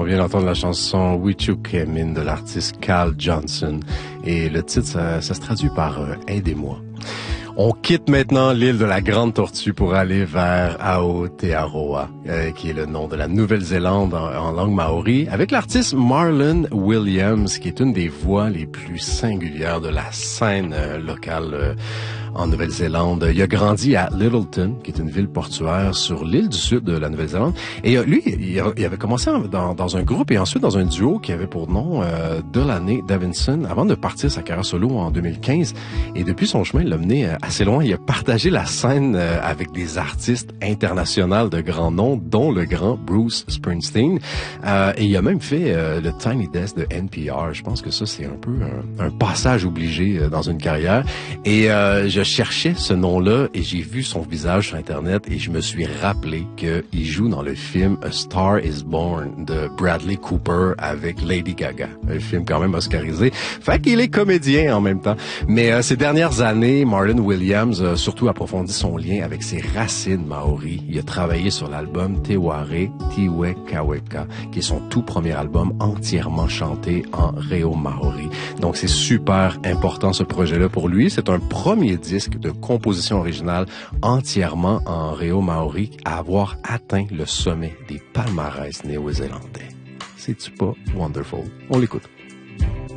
vient d'entendre la chanson Wichukemin de l'artiste Cal Johnson. Et le titre, ça se traduit par Aidez-moi. On quitte maintenant l'île de la Grande Tortue pour aller vers Aotearoa, qui est le nom de la Nouvelle-Zélande en langue maori, avec l'artiste Marlon Williams, qui est une des voix les plus singulières de la scène locale en Nouvelle-Zélande. Il a grandi à Lyttelton, qui est une ville portuaire sur l'île du sud de la Nouvelle-Zélande. Et lui, il avait commencé dans un groupe et ensuite dans un duo qui avait pour nom Delaney Davidson, avant de partir sa carrière solo en 2015. Et depuis son chemin, il l'a mené assez loin. Il a partagé la scène avec des artistes internationaux de grand nom, dont le grand Bruce Springsteen. Et il a même fait le Tiny Desk de NPR. Je pense que ça, c'est un peu un passage obligé dans une carrière. Et je cherchais ce nom-là et j'ai vu son visage sur Internet et je me suis rappelé qu'il joue dans le film A Star is Born de Bradley Cooper avec Lady Gaga. Un film quand même oscarisé. Fait qu'il est comédien en même temps. Mais ces dernières années, Marlon Williams a surtout approfondi son lien avec ses racines maoris. Il a travaillé sur l'album Te Ware Tiwe Kaweka, qui est son tout premier album entièrement chanté en reo maori. Donc c'est super important ce projet-là pour lui. C'est un premier disque de composition originale entièrement en reo maori à avoir atteint le sommet des palmarès néo-zélandais. C'est-tu pas wonderful? On l'écoute.